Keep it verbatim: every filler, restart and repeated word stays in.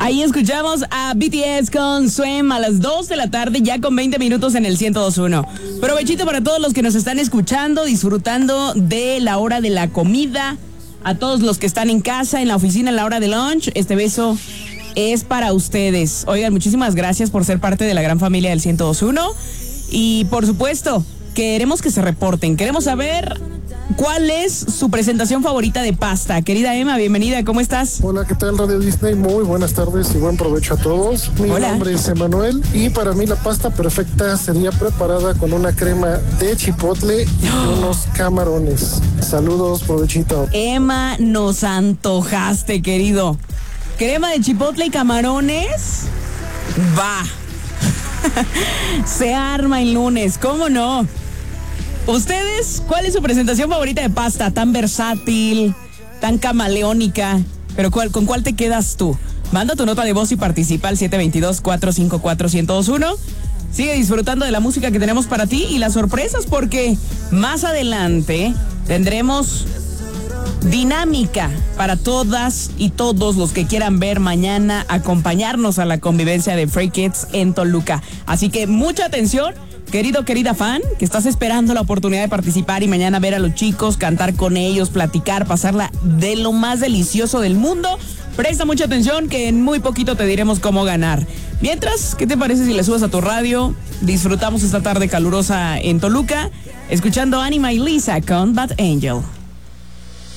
Ahí escuchamos a B T S con Swim a las dos de la tarde, ya con veinte minutos en el ciento dos punto uno. Provechito para todos los que nos están escuchando, disfrutando de la hora de la comida. A todos los que están en casa, en la oficina, en la hora de lunch, este beso es para ustedes. Oigan, muchísimas gracias por ser parte de la gran familia del ciento dos punto uno. Y por supuesto, queremos que se reporten. Queremos saber cuál es su presentación favorita de pasta. Querida Emma, bienvenida, ¿cómo estás? Hola, ¿qué tal, Radio Disney? Muy buenas tardes y buen provecho a todos. Mi Hola. nombre es Emanuel y para mí la pasta perfecta sería preparada con una crema de chipotle y unos camarones. Saludos, provechito. Emma, nos antojaste, querido. Crema de chipotle y camarones. Va. Se arma el lunes, ¿cómo no? ¿Ustedes cuál es su presentación favorita de pasta? Tan versátil, tan camaleónica. Pero ¿cuál, ¿con cuál te quedas tú? Manda tu nota de voz y participa al siete dos dos, cuatro cinco cuatro, uno cero dos uno. Sigue disfrutando de la música que tenemos para ti y las sorpresas, porque más adelante tendremos dinámica para todas y todos los que quieran ver mañana, acompañarnos a la convivencia de Free Kids en Toluca. Así que mucha atención, querido, querida fan, que estás esperando la oportunidad de participar y mañana ver a los chicos, cantar con ellos, platicar, pasarla de lo más delicioso del mundo. Presta mucha atención que en muy poquito te diremos cómo ganar. Mientras, ¿qué te parece si le subes a tu radio? Disfrutamos esta tarde calurosa en Toluca, escuchando Anima y Lisa con Bad Angel.